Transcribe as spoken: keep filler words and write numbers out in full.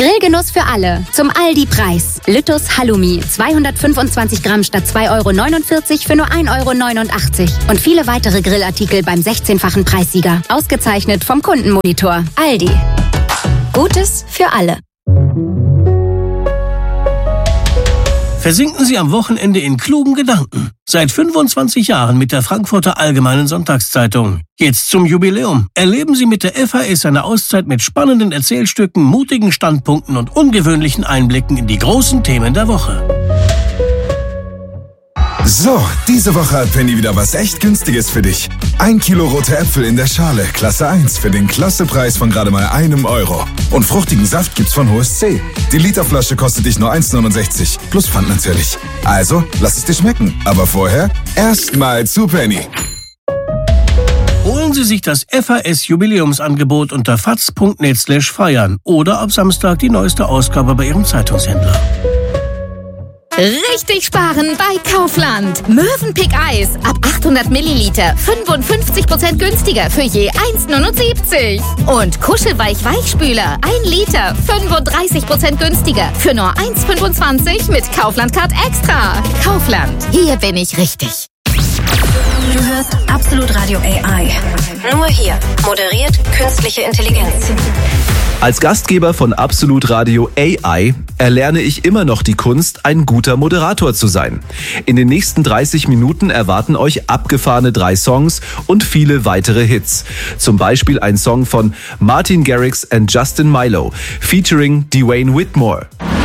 Grillgenuss für alle. Zum Aldi-Preis. Lüttus Halloumi. zweihundertfünfundzwanzig Gramm statt zwei Euro neunundvierzig für nur ein Euro neunundachtzig. Und viele weitere Grillartikel beim sechzehnfachen Preissieger. Ausgezeichnet vom Kundenmonitor. Aldi. Gutes für alle. Versinken Sie am Wochenende in klugen Gedanken. Seit fünfundzwanzig Jahren mit der Frankfurter Allgemeinen Sonntagszeitung. Jetzt zum Jubiläum. Erleben Sie mit der F A S eine Auszeit mit spannenden Erzählstücken, mutigen Standpunkten und ungewöhnlichen Einblicken in die großen Themen der Woche. So, diese Woche hat Penny wieder was echt Günstiges für dich. Ein Kilo rote Äpfel in der Schale, Klasse eins, für den Klassepreis von gerade mal einem Euro. Und fruchtigen Saft gibt's von H O S C. Die Literflasche kostet dich nur eins neunundsechzig, plus Pfand natürlich. Also, lass es dir schmecken. Aber vorher erstmal zu Penny. Holen Sie sich das F A S-Jubiläumsangebot unter faz punkt net slash feiern oder ab Samstag die neueste Ausgabe bei Ihrem Zeitungshändler. Richtig sparen bei Kaufland. Mövenpick Eis ab achthundert Milliliter fünfundfünfzig Prozent günstiger für je eins neunundsiebzig. Und Kuschelweich Weichspüler ein Liter fünfunddreißig Prozent günstiger für nur eins fünfundzwanzig mit Kaufland Card Extra. Kaufland, hier bin ich richtig. Du hörst Absolut Radio A I. Nur hier. Moderiert künstliche Intelligenz. Als Gastgeber von Absolut Radio A I erlerne ich immer noch die Kunst, ein guter Moderator zu sein. In den nächsten dreißig Minuten erwarten euch abgefahrene drei Songs und viele weitere Hits. Zum Beispiel ein Song von Martin Garrix and Justin Milo, featuring Dwayne Whitmore.